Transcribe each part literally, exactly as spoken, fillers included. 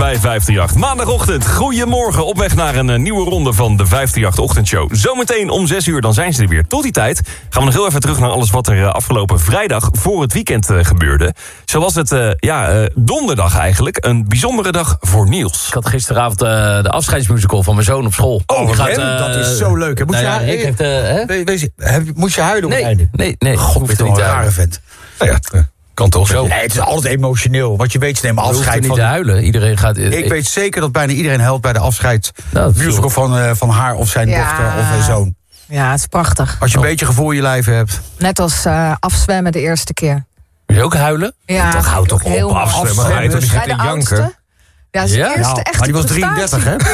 bij vijftigjacht. Maandagochtend, goedemorgen. Op weg naar een uh, nieuwe ronde van de vijftigjacht ochtendshow. Zometeen om zes uur, dan zijn ze er weer. Tot die tijd gaan we nog heel even terug naar alles wat er uh, afgelopen vrijdag voor het weekend uh, gebeurde. Zo was het uh, ja, uh, donderdag eigenlijk. Een bijzondere dag voor Niels. Ik had gisteravond uh, de afscheidsmusical van mijn zoon op school. Oh, gaat, uh, dat is zo leuk. Moet nou je, ja, hu- ik heb, uh, hè? we- wees, heb, moest je huilen op Nee, het einde? nee, nee. God, Hoeft ben er je niet toch te een rare huilen. vent. Nou ja, kan toch zo. Nee, het is altijd emotioneel. Want je weet, ze nemen Je hoeft er afscheid niet van... te huilen. Iedereen gaat... Ik weet zeker dat bijna iedereen helpt bij de afscheid. Nou, dat is musical van, uh, van haar of zijn Ja. dochter of uh, zoon. Ja, het is prachtig. Als je een beetje gevoel in je lijf hebt. Net als uh, afzwemmen de eerste keer. Wil je ook huilen? Ja, Dat houdt toch op, heel mooi. afzwemmen. Ga je toch niet Bij zitten de janken? oudste. Ja, zijn Ja? eerste Ja, echte maar die was prestatie. drieëndertig,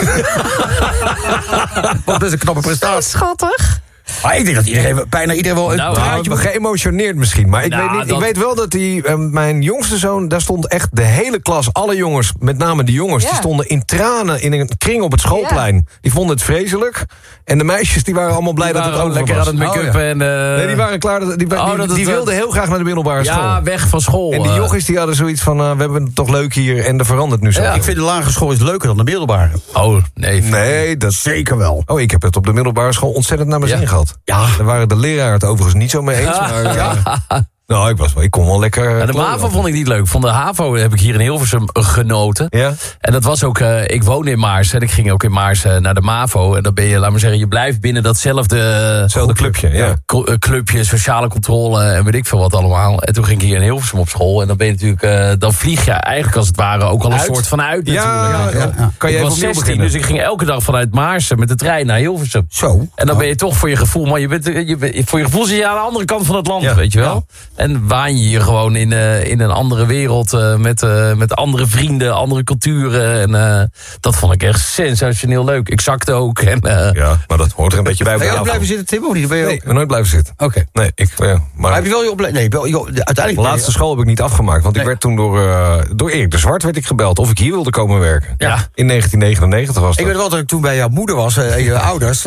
hè? Wat is een knappe Zo prestatie. schattig. Maar ik denk dat iedereen, bijna iedereen wel een Nou, traantje Nou, moet... geëmotioneerd misschien. Maar ik, Nou, weet, niet, dat- ik weet wel dat die, uh, mijn jongste zoon... daar stond echt de hele klas, alle jongens... met name de jongens, Ja. die stonden in tranen... in een kring op het schoolplein. Die vonden het vreselijk. En de meisjes die waren allemaal blij Die dat het waren over lekker was. aan het make-up Oh, ja. en... uh, Nee, die waren klaar. Die, die, Oh, die, dat het, die uh, wilden heel graag naar de middelbare school. Ja, weg van school. En die uh. jochies die hadden zoiets van... Uh, we hebben het toch leuk hier en er verandert nu zo. Ja. Ik vind de lagere school is leuker dan de middelbare. Oh, nee. Nee, dat Zeker wel. Oh, ik heb het op de middelbare school ontzettend naar mijn Ja. zin gehad. Ja. Daar waren de leraren het overigens niet zo mee eens. Maar, uh, nou, ik, was wel, ik kon wel lekker... Ja, de MAVO vond ik niet leuk. Van de HAVO heb ik hier in Hilversum genoten. Ja? En dat was ook... Uh, ik woonde in Maars en ik ging ook in Maars uh, naar de MAVO. En dan ben je, laat maar zeggen, je blijft binnen datzelfde... Hetzelfde clubje, ja. Cl- uh, clubje, sociale controle en weet ik veel wat allemaal. En toen ging ik hier in Hilversum op school. En dan ben je natuurlijk... Uh, dan vlieg je eigenlijk als het ware ook al een Uit? soort van uit Ja, natuurlijk. ja, ja. ja. Kan je Ik even was opnieuw zestien, beginnen? dus ik ging elke dag vanuit Maarsen met de trein naar Hilversum. Zo. En dan ben je toch voor je gevoel... Maar je bent, je bent, voor je gevoel zit je aan de andere kant van het land, Ja. weet je wel. En waan je hier gewoon in, uh, in een andere wereld... Uh, met, uh, met andere vrienden, andere culturen. En uh, dat vond ik echt sensationeel leuk. Ik zakte ook. En, uh, Ja, maar dat hoort er een beetje bij. Ben je bij ook blijven zitten, Tim? Of niet? Ben je Nee, ook... ik ben nooit blijven zitten. Oké. Nee, ik... Ja, maar Maar heb je wel je opleiding... Nee, wel, je, uiteindelijk... de laatste school heb ik niet afgemaakt. Want ik Nee. werd toen door, uh, door Erik de Zwart werd ik gebeld of ik hier wilde komen werken. Ja. In negentien negenennegentig was Ik dat. weet wel dat ik toen bij jouw moeder was, en je ouders.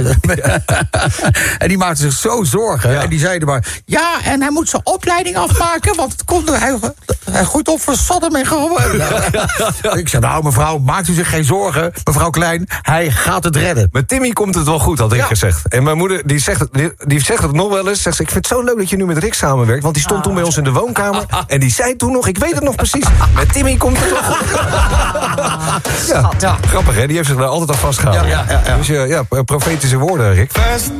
En die maakten zich zo zorgen. Ja. En die zeiden maar... Ja, en hij moet zijn opleiding afmaken, want het komt, hij, hij gooit op voor Saddam en gewoon. Ik zei, nou mevrouw, maakt u zich geen zorgen. Mevrouw Klein, hij gaat het redden. Met Timmy komt het wel goed, had ik Ja. gezegd. En mijn moeder die zegt, het- die, die zegt het nog wel eens. Zegt ze, ik vind het zo leuk dat je nu met Rick samenwerkt. Want die stond toen bij ons in de woonkamer. En die zei toen nog, ik weet het nog precies. Met Timmy komt het wel goed. Ja, Ja. grappig hè, die heeft zich daar altijd aan vastgehouden. Ja, ja, ja, ja. Dus ja, ja, profetische woorden, Rick.